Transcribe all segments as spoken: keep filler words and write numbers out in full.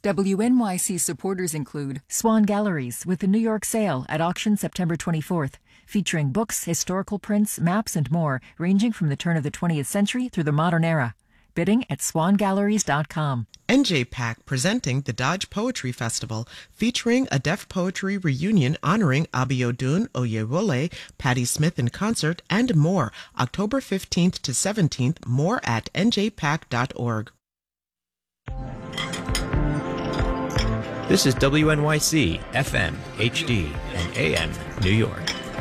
W N Y C supporters include Swan Galleries with the New York Sale at auction September twenty-fourth, featuring books, historical prints, maps, and more, ranging from the turn of the twentieth century through the modern era. Bidding at swan galleries dot com. N J PAC presenting the Dodge Poetry Festival, featuring a deaf poetry reunion honoring Abiodun Oyewole, Patti Smith in concert, and more. October fifteenth to seventeenth. More at n j pac dot org. This is W N Y C, F M, H D, and A M, New York.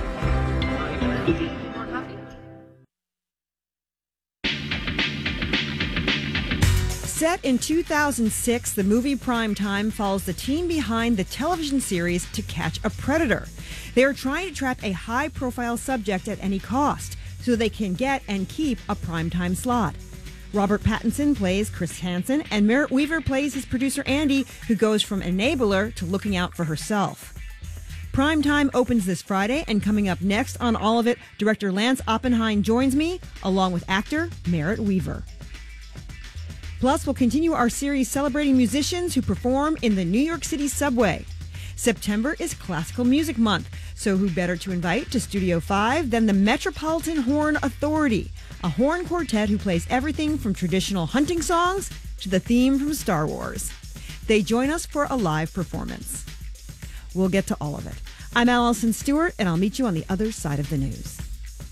Set in two thousand six, the movie Prime Time follows the team behind the television series To Catch a Predator. They are trying to trap a high-profile subject at any cost so they can get and keep a primetime slot. Robert Pattinson plays Chris Hansen, and Merritt Wever plays his producer Andy, who goes from enabler to looking out for herself. Primetime opens this Friday, and coming up next on all of it, director Lance Oppenheim joins me, along with actor Merritt Wever. Plus, we'll continue our series celebrating musicians who perform in the New York City subway. September is Classical Music Month, so who better to invite to Studio five than the Metropolitan Horn Authority, a horn quartet who plays everything from traditional hunting songs to the theme from Star Wars. They join us for a live performance. We'll get to all of it. I'm Allison Stewart, and I'll meet you on the other side of the news.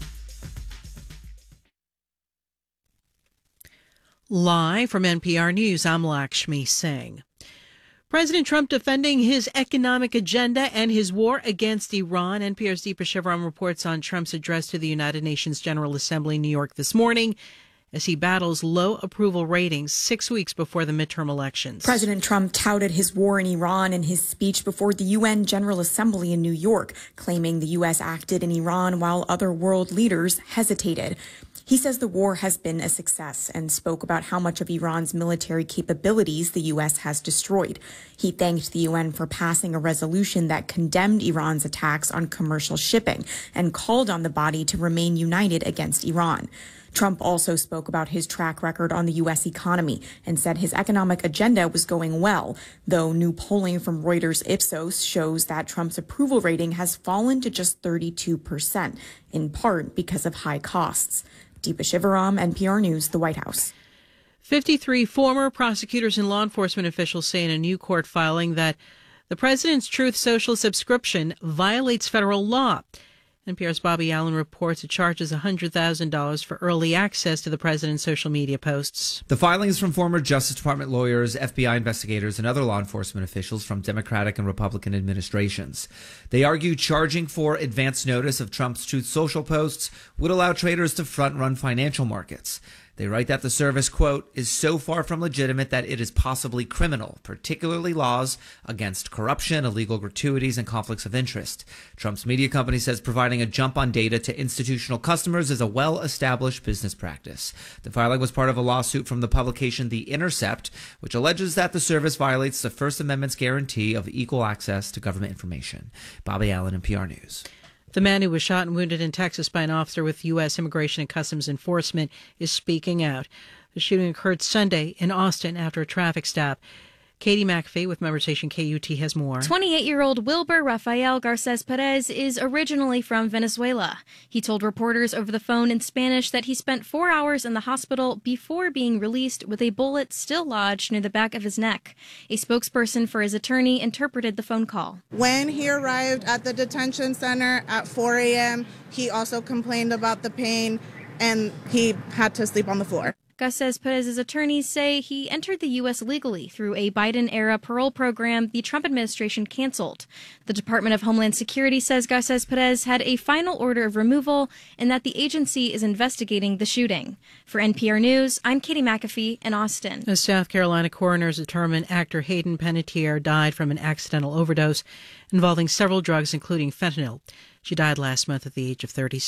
Live from N P R News, I'm Lakshmi Singh. President Trump defending his economic agenda and his war against Iran. N P R's Deepa Shivaram reports on Trump's address to the United Nations General Assembly in New York this morning as he battles low approval ratings six weeks before the midterm elections. President Trump touted his war in Iran in his speech before the U N General Assembly in New York, claiming the U S acted in Iran while other world leaders hesitated. He says the war has been a success and spoke about how much of Iran's military capabilities the U S has destroyed. He thanked the U N for passing a resolution that condemned Iran's attacks on commercial shipping and called on the body to remain united against Iran. Trump also spoke about his track record on the U S economy and said his economic agenda was going well, though new polling from Reuters Ipsos shows that Trump's approval rating has fallen to just thirty-two percent, in part because of high costs. Deepa Shivaram, N P R News, the White House. fifty-three former prosecutors and law enforcement officials say in a new court filing that the president's Truth Social subscription violates federal law. N P R's Bobby Allen reports it charges one hundred thousand dollars for early access to the president's social media posts. The filings from former Justice Department lawyers, F B I investigators, and other law enforcement officials from Democratic and Republican administrations. They argue charging for advance notice of Trump's Truth Social posts would allow traders to front-run financial markets. They write that the service, quote, is so far from legitimate that it is possibly criminal, particularly laws against corruption, illegal gratuities, and conflicts of interest. Trump's media company says providing a jump on data to institutional customers is a well-established business practice. The filing was part of a lawsuit from the publication The Intercept, which alleges that the service violates the First Amendment's guarantee of equal access to government information. Bobby Allen, N P R News. The man who was shot and wounded in Texas by an officer with U S Immigration and Customs Enforcement is speaking out. The shooting occurred Sunday in Austin after a traffic stop. Katie McAfee with member station K U T has more. twenty-eight-year-old Wilber Rafael Garces Perez is originally from Venezuela. He told reporters over the phone in Spanish that he spent four hours in the hospital before being released with a bullet still lodged near the back of his neck. A spokesperson for his attorney interpreted the phone call. When he arrived at the detention center at four a.m., he also complained about the pain, and he had to sleep on the floor. Garces Perez's attorneys say he entered the U S legally through a Biden-era parole program the Trump administration canceled. The Department of Homeland Security says Garces Perez had a final order of removal and that the agency is investigating the shooting. For N P R News, I'm Katie McAfee in Austin. The South Carolina coroners determined actor Hayden Panettiere died from an accidental overdose involving several drugs, including fentanyl. She died last month at the age of thirty-six.